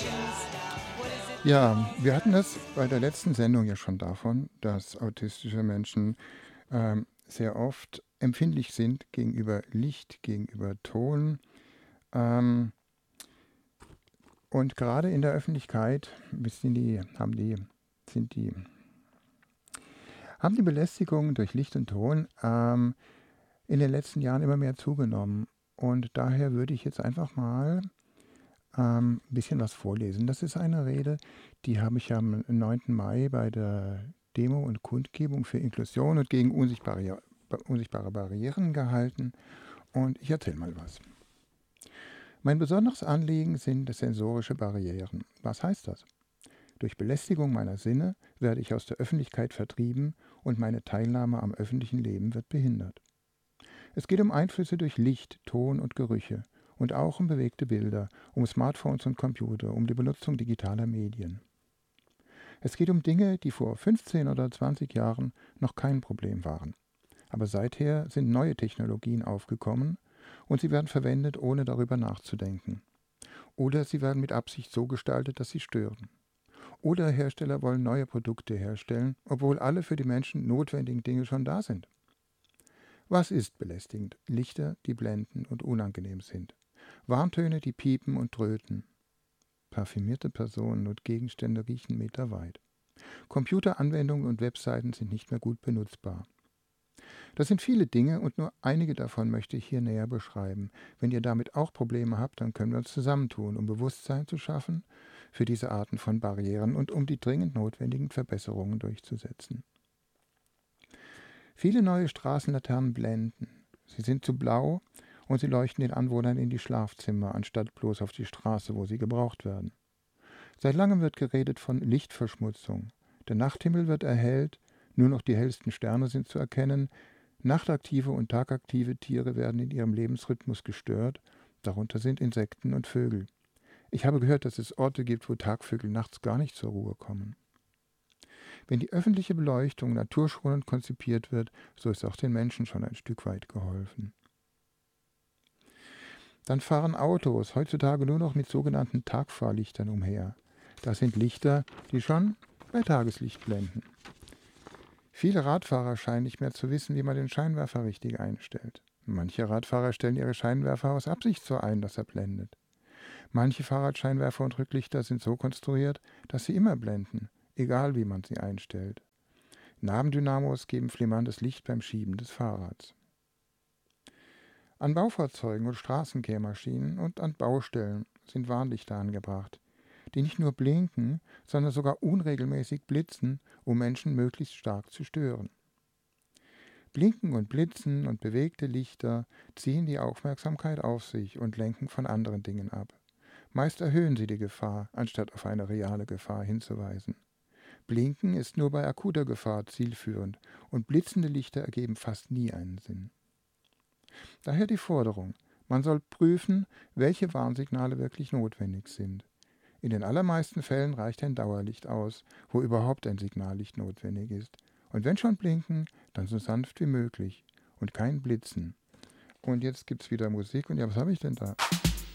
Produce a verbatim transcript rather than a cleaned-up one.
Ja, wir hatten es bei der letzten Sendung ja schon davon, dass autistische Menschen ähm, sehr oft empfindlich sind gegenüber Licht, gegenüber Ton. Ähm, und gerade in der Öffentlichkeit wissen die, haben die, sind die, haben die Belästigungen durch Licht und Ton ähm, in den letzten Jahren immer mehr zugenommen. Und daher würde ich jetzt einfach mal ähm, ein bisschen was vorlesen. Das ist eine Rede, die habe ich am neunten Mai bei der Demo und Kundgebung für Inklusion und gegen unsichtbare, unsichtbare Barrieren gehalten. Und ich erzähle mal was. Mein besonderes Anliegen sind sensorische Barrieren. Was heißt das? Durch Belästigung meiner Sinne werde ich aus der Öffentlichkeit vertrieben und meine Teilnahme am öffentlichen Leben wird behindert. Es geht um Einflüsse durch Licht, Ton und Gerüche und auch um bewegte Bilder, um Smartphones und Computer, um die Benutzung digitaler Medien. Es geht um Dinge, die vor fünfzehn oder zwanzig Jahren noch kein Problem waren. Aber seither sind neue Technologien aufgekommen und sie werden verwendet, ohne darüber nachzudenken. Oder sie werden mit Absicht so gestaltet, dass sie stören. Oder Hersteller wollen neue Produkte herstellen, obwohl alle für die Menschen notwendigen Dinge schon da sind. Was ist belästigend? Lichter, die blenden und unangenehm sind. Warntöne, die piepen und tröten. Parfümierte Personen und Gegenstände riechen meterweit. Computeranwendungen und Webseiten sind nicht mehr gut benutzbar. Das sind viele Dinge und nur einige davon möchte ich hier näher beschreiben. Wenn ihr damit auch Probleme habt, dann können wir uns zusammentun, um Bewusstsein zu schaffen für diese Arten von Barrieren und um die dringend notwendigen Verbesserungen durchzusetzen. Viele neue Straßenlaternen blenden. Sie sind zu blau und sie leuchten den Anwohnern in die Schlafzimmer, anstatt bloß auf die Straße, wo sie gebraucht werden. Seit langem wird geredet von Lichtverschmutzung. Der Nachthimmel wird erhellt, nur noch die hellsten Sterne sind zu erkennen, nachtaktive und tagaktive Tiere werden in ihrem Lebensrhythmus gestört, darunter sind Insekten und Vögel. Ich habe gehört, dass es Orte gibt, wo Tagvögel nachts gar nicht zur Ruhe kommen. Wenn die öffentliche Beleuchtung naturschonend konzipiert wird, so ist auch den Menschen schon ein Stück weit geholfen. Dann fahren Autos heutzutage nur noch mit sogenannten Tagfahrlichtern umher. Das sind Lichter, die schon bei Tageslicht blenden. Viele Radfahrer scheinen nicht mehr zu wissen, wie man den Scheinwerfer richtig einstellt. Manche Radfahrer stellen ihre Scheinwerfer aus Absicht so ein, dass er blendet. Manche Fahrradscheinwerfer und Rücklichter sind so konstruiert, dass sie immer blenden, egal wie man sie einstellt. Nabendynamos geben flimmerndes Licht beim Schieben des Fahrrads. An Baufahrzeugen und Straßenkehrmaschinen und an Baustellen sind Warnlichter angebracht, die nicht nur blinken, sondern sogar unregelmäßig blitzen, um Menschen möglichst stark zu stören. Blinken und Blitzen und bewegte Lichter ziehen die Aufmerksamkeit auf sich und lenken von anderen Dingen ab. Meist erhöhen sie die Gefahr, anstatt auf eine reale Gefahr hinzuweisen. Blinken ist nur bei akuter Gefahr zielführend und blitzende Lichter ergeben fast nie einen Sinn. Daher die Forderung, man soll prüfen, welche Warnsignale wirklich notwendig sind. In den allermeisten Fällen reicht ein Dauerlicht aus, wo überhaupt ein Signallicht notwendig ist. Und wenn schon blinken, dann so sanft wie möglich und kein Blitzen. Und jetzt gibt's wieder Musik und ja, was habe ich denn da?